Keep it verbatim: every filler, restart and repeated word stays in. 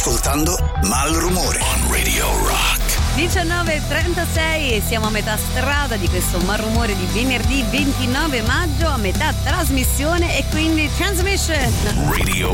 ascoltando Malrumore on Radio Rock. diciannove e trentasei e siamo a metà strada di questo Malrumore di venerdì ventinove maggio, a metà trasmissione e quindi transmission. Radio